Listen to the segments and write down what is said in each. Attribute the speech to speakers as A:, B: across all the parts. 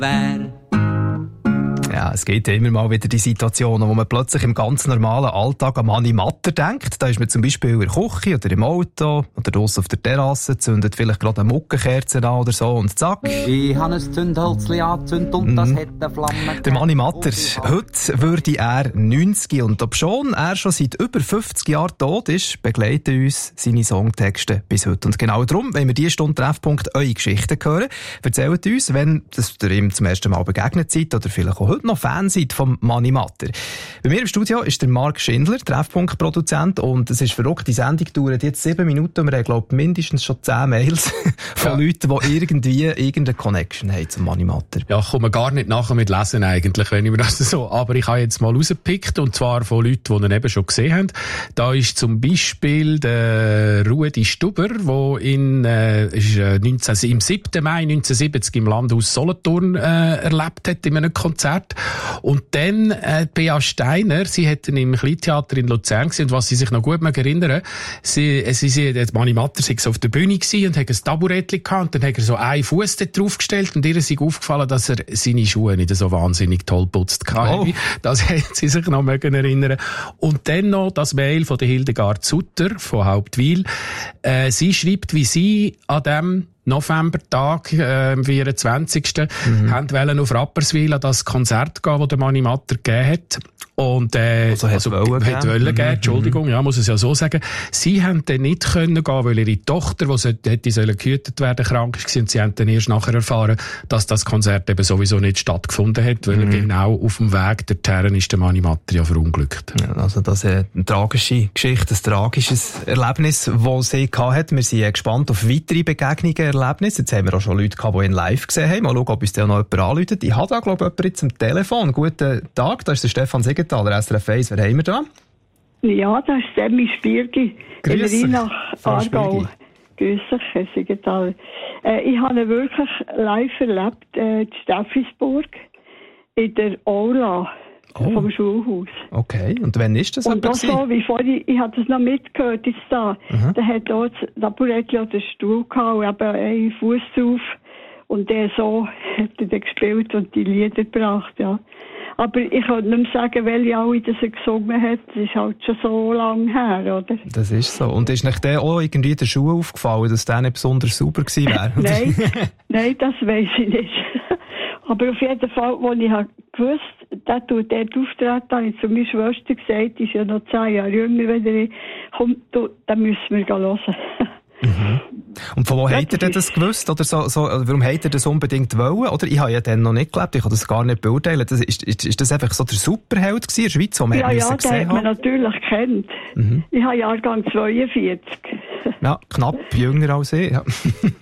A: Ja, es gibt ja immer mal wieder die Situationen, wo man plötzlich im ganz normalen Alltag an Mani Matter denkt. Da ist man zum Beispiel in der Küche oder im Auto oder draussen auf der Terrasse, zündet vielleicht gerade eine Muckenkerze an oder so und zack.
B: Ich habe ein Zündhölzchen angezündet und das hat eine Flamme.
A: Der Mani Matter, heute würde er 90 und obschon er schon seit über 50 Jahren tot ist, begleiten uns seine Songtexte bis heute. Und genau darum, wenn wir diese Stunde Treffpunkt eure Geschichten hören, erzählt uns, wenn ihr ihm zum ersten Mal begegnet seid oder vielleicht auch heute noch Fan seid vom Mani Matter. Bei mir im Studio ist der Marc Schindler, Treffpunkt-Produzent, und es ist verrückt, die Sendung dauert jetzt 7 Minuten und wir haben, glaube ich, mindestens schon 10 Mails von Leuten, die irgendwie irgendeine Connection haben zum Mani Matter.
C: Ja, ich komme gar nicht nachher mit Lesen eigentlich, wenn ich mir das so, aber ich habe jetzt mal rausgepickt, und zwar von Leuten, die ihn eben schon gesehen haben. Da ist zum Beispiel der Rudi Stuber, der im 7. Mai 1970 im Landhaus Solothurn erlebt hat in einem Konzert. Und dann Bea Steiner, sie hat ihn im Kleintheater in Luzern gesehen, und was sie sich noch gut erinnern, der Mani Matter sei so auf der Bühne gewesen und hat ein Taburettchen gehabt, und dann hat er so einen Fuß dort draufgestellt, und ihr ist aufgefallen, dass er seine Schuhe nicht so wahnsinnig toll putzt hatte. Oh. Das hat sie sich noch erinnern. Und dann noch das Mail von der Hildegard Sutter von Hauptwil. Sie schreibt, wie sie an dem Novembertag, am 24. Wollten auf Rapperswil an das Konzert gehen, das der Mani Matter gegeben hat. Und, wollen geben, Entschuldigung, ja, muss es ja so sagen. Sie haben dann nicht können gehen, weil ihre Tochter, die hätte gehütet werden, krank war, und sie haben dann erst nachher erfahren, dass das Konzert eben sowieso nicht stattgefunden hat, weil er genau auf dem Weg dorthin ist der Mani Matter ja verunglückt. Ja,
A: also das ist eine tragische Geschichte, ein tragisches Erlebnis, das sie hatte. Wir sind gespannt auf weitere Begegnungen, Erlebnisse. Jetzt haben wir auch schon Leute gehabt, die ihn live gesehen haben. Mal schauen, ob uns da noch jemand anruft. Ich habe da, glaube ich, jemanden jetzt am Telefon. Guten Tag, da ist der Stefan Siegenthaler, SRF 1. Wer haben wir da?
D: Ja, das ist Semmi Spiergi.
A: Grüß
D: in nach Aargau. Grüß dich, Herr Siegenthaler. Ich habe ihn wirklich live erlebt, in Steffisburg, in der Aula vom Schulhaus.
A: Okay, und wann ist das?
D: Und auch so, wie vorhin, ich habe das noch mitgehört, jetzt da. Der hat dort das Taburettchen oder den Stuhl gehabt und eben einen Fuß drauf. Und der so hat er dann gespielt und die Lieder gebracht, ja. Aber ich kann nicht mehr sagen, welche alle das er gesungen hat. Das ist halt schon so lange her, oder?
A: Das ist so. Und ist nicht der auch irgendwie in der Schuhe aufgefallen, dass der nicht besonders sauber gewesen wäre?
D: Nein, das weiss ich nicht. Aber auf jeden Fall, als ich gewusst, der tut dort auftreten, habe ich zu meiner Schwester gesagt, die ist ja noch 10 Jahre jünger, wenn er kommt, dann müssen wir hören.
A: Und von wo hat er denn das gewusst? Oder warum hat er das unbedingt wollen? Oder ich habe ja dann noch nicht gelebt, ich kann das gar nicht beurteilen. Ist das einfach so der Superheld gewesen in der Schweiz, den man gesehen hat?
D: Ja, den hat man natürlich kennt. Ich habe Jahrgang 42.
A: Ja, knapp jünger als ich. Ja.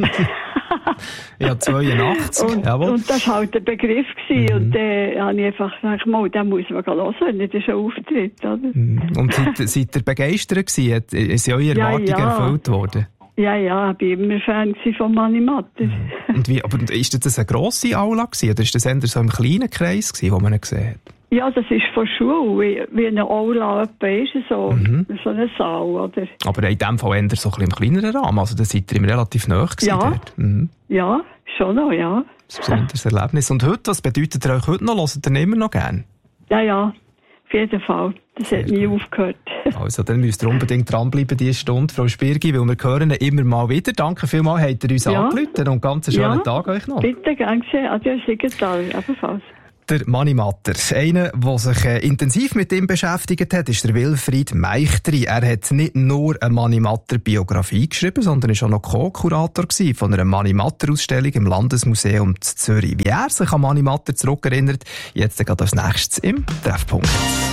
A: Ich habe 82.
D: Und das war halt der Begriff gewesen. Und dann habe ich einfach gesagt, den muss man hören, wenn er schon auftritt. Oder?
A: Und seid ihr begeistert gewesen? Sind eure Erwartungen erfüllt worden?
D: Ja, ich bin immer Fan von Mani Matter.
A: Aber ist das eine grosse Aula gewesen, oder ist das eher so im kleinen Kreis gewesen, wo man ihn gesehen hat?
D: Ja, das ist von Schule, wie eine Aula etwa ist, so eine Saal, oder? Aber
A: in dem Fall eher so ein bisschen im kleineren Rahmen, also da seid ihr ihm relativ nahe gewesen dort.
D: Ja, schon noch, ja.
A: Das ist ein besonderes Erlebnis. Und heute, was bedeutet ihr euch heute noch? Hört ihr ihn immer noch gern?
D: Ja, auf jeden Fall. Das hat nie aufgehört.
A: Also, dann müsst ihr unbedingt dranbleiben diese Stunde, Frau Spiergi, weil wir hören ihn immer mal wieder. Danke vielmals, habt ihr uns angerufen und ganz schönen Tag euch noch.
D: Bitte, gern geschehen. Adieu, Siegenthaler, ebenfalls.
A: Der Mani Matter. Einer, der sich intensiv mit ihm beschäftigt hat, ist der Wilfried Meichtri. Er hat nicht nur eine Mani Matter Biografie geschrieben, sondern ist auch noch Co-Kurator von einer Mani Matter Ausstellung im Landesmuseum Zürich. Wie er sich an Mani Matter zurückerinnert, jetzt gerade als nächstes im Treffpunkt.